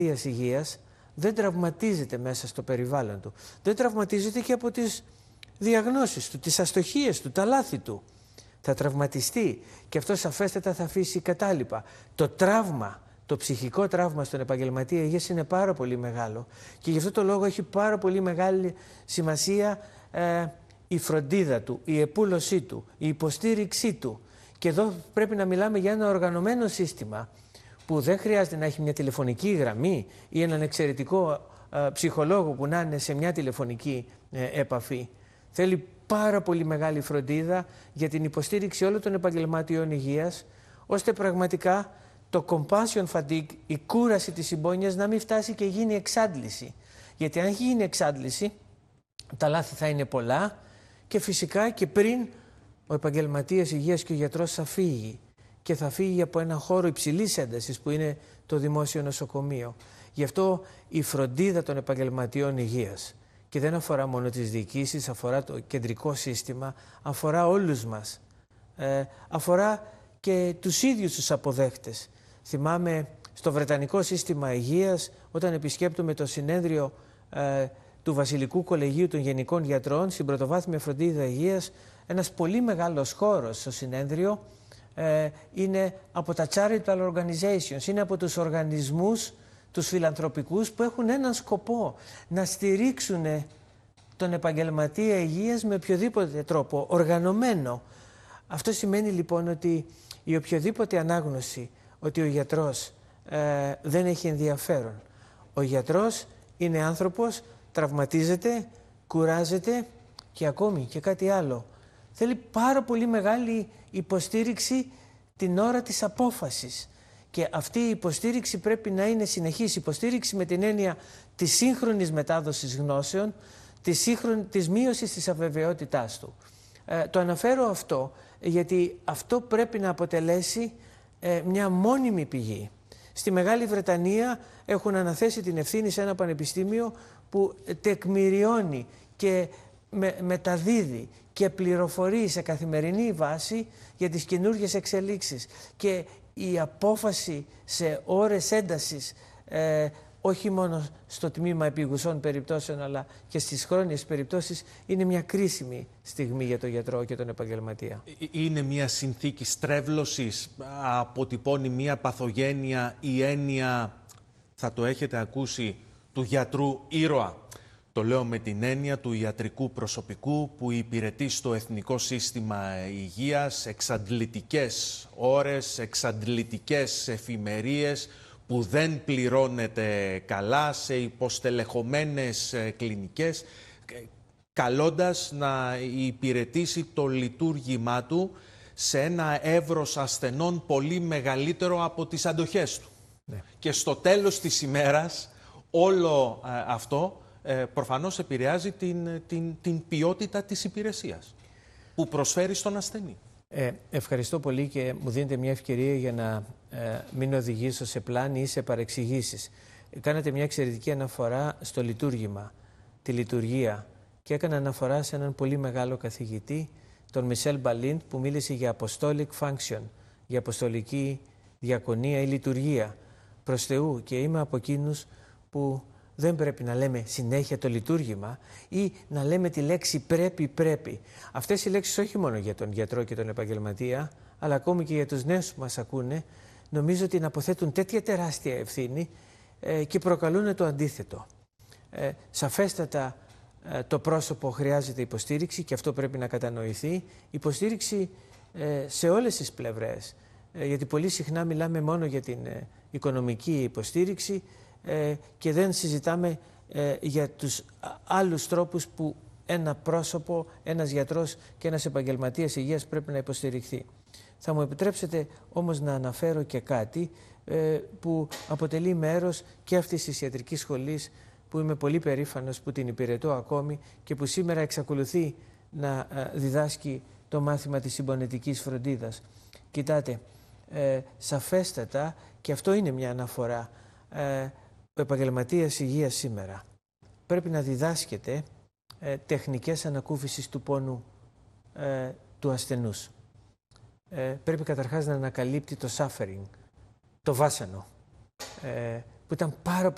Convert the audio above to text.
υγείας δεν τραυματίζεται μέσα στο περιβάλλον του. Δεν τραυματίζεται και από τις διαγνώσεις του, τις αστοχίες του, τα λάθη του. Θα τραυματιστεί και αυτό σαφέστατα θα αφήσει κατάλοιπα. Το τραύμα, το ψυχικό τραύμα στον επαγγελματία υγείας είναι πάρα πολύ μεγάλο και γι' αυτό το λόγο έχει πάρα πολύ μεγάλη σημασία η φροντίδα του, η επούλωσή του, η υποστήριξή του. Και εδώ πρέπει να μιλάμε για ένα οργανωμένο σύστημα που δεν χρειάζεται να έχει μια τηλεφωνική γραμμή ή έναν εξαιρετικό ψυχολόγο που να είναι σε μια τηλεφωνική επαφή. Θέλει πάρα πολύ μεγάλη φροντίδα για την υποστήριξη όλων των επαγγελματιών υγείας, ώστε πραγματικά το compassion fatigue, η κούραση της συμπόνιας, να μην φτάσει και γίνει εξάντληση. Γιατί αν γίνει εξάντληση, τα λάθη θα είναι πολλά και φυσικά και πριν ο επαγγελματίας υγείας και ο γιατρός θα φύγει. Και θα φύγει από ένα χώρο υψηλής έντασης που είναι το δημόσιο νοσοκομείο. Γι' αυτό η φροντίδα των επαγγελματιών υγείας, και δεν αφορά μόνο τις διοικήσεις, αφορά το κεντρικό σύστημα, αφορά όλους μας. Αφορά και τους ίδιους τους αποδέχτες. Θυμάμαι στο Βρετανικό Σύστημα Υγείας, όταν επισκέπτομαι το συνέδριο του Βασιλικού Κολεγίου των Γενικών Γιατρών, στην πρωτοβάθμια φροντίδα υγείας, ένας πολύ μεγάλος χώρος στο συνέδριο είναι από τα charitable organizations, είναι από τους οργανισμούς, τους φιλανθρωπικούς που έχουν έναν σκοπό, να στηρίξουν τον επαγγελματία υγείας με οποιοδήποτε τρόπο, οργανωμένο. Αυτό σημαίνει λοιπόν ότι η οποιοδήποτε ανάγνωση ότι ο γιατρός δεν έχει ενδιαφέρον. Ο γιατρός είναι άνθρωπος, τραυματίζεται, κουράζεται και ακόμη και κάτι άλλο. Θέλει πάρα πολύ μεγάλη υποστήριξη την ώρα της απόφασης. Και αυτή η υποστήριξη πρέπει να είναι συνεχής υποστήριξη με την έννοια της σύγχρονης μετάδοσης γνώσεων, της μείωσης της αβεβαιότητάς του. Το αναφέρω αυτό γιατί αυτό πρέπει να αποτελέσει μια μόνιμη πηγή. Στη Μεγάλη Βρετανία έχουν αναθέσει την ευθύνη σε ένα πανεπιστήμιο που τεκμηριώνει και μεταδίδει και πληροφορεί σε καθημερινή βάση για τις καινούργιες εξελίξεις. Και η απόφαση σε ώρες έντασης, όχι μόνο στο τμήμα επιγουσών περιπτώσεων, αλλά και στις χρόνιες περιπτώσεις, είναι μια κρίσιμη στιγμή για τον γιατρό και τον επαγγελματία. Είναι μια συνθήκη στρέβλωσης, αποτυπώνει μια παθογένεια η έννοια, θα το έχετε ακούσει, του γιατρού ήρωα. Το λέω με την έννοια του ιατρικού προσωπικού που υπηρετεί στο Εθνικό Σύστημα Υγείας εξαντλητικές ώρες, εξαντλητικές εφημερίες, που δεν πληρώνεται καλά σε υποστελεχωμένες κλινικές, καλώντας να υπηρετήσει το λειτουργήμά του σε ένα εύρος ασθενών πολύ μεγαλύτερο από τις αντοχές του. Ναι. Και στο τέλος της ημέρας όλο αυτό προφανώς επηρεάζει την ποιότητα της υπηρεσίας που προσφέρει στον ασθενή. Ευχαριστώ πολύ και μου δίνετε μια ευκαιρία για να μην οδηγήσω σε πλάνη ή σε παρεξηγήσεις. Κάνατε μια εξαιρετική αναφορά στο λειτουργήμα, τη λειτουργία, και έκανα αναφορά σε έναν πολύ μεγάλο καθηγητή, τον Μισελ Μπαλίντ, που μίλησε για apostolic function, για αποστολική διακονία ή λειτουργία προς Θεού, και είμαι από εκείνους που δεν πρέπει να λέμε συνέχεια το λειτουργήμα ή να λέμε τη λέξη πρέπει. Αυτές οι λέξεις όχι μόνο για τον γιατρό και τον επαγγελματία, αλλά ακόμη και για τους νέους που μας ακούνε, νομίζω ότι αποθέτουν τέτοια τεράστια ευθύνη και προκαλούν το αντίθετο. Σαφέστατα το πρόσωπο χρειάζεται υποστήριξη και αυτό πρέπει να κατανοηθεί. Υποστήριξη σε όλες τις πλευρές, γιατί πολύ συχνά μιλάμε μόνο για την οικονομική υποστήριξη και δεν συζητάμε για τους άλλους τρόπους που ένα πρόσωπο, ένας γιατρός και ένας επαγγελματίας υγείας πρέπει να υποστηριχθεί. Θα μου επιτρέψετε όμως να αναφέρω και κάτι που αποτελεί μέρος και αυτής της ιατρικής σχολής, που είμαι πολύ περήφανος που την υπηρετώ ακόμη και που σήμερα εξακολουθεί να διδάσκει το μάθημα της συμπονετικής φροντίδας. Κοιτάτε, σαφέστατα, και αυτό είναι μια αναφορά, ο επαγγελματίας υγείας σήμερα πρέπει να διδάσκεται τεχνικές ανακούφισης του πόνου του ασθενούς. Πρέπει καταρχάς να ανακαλύπτει το suffering, το βάσανο, που ήταν πάρα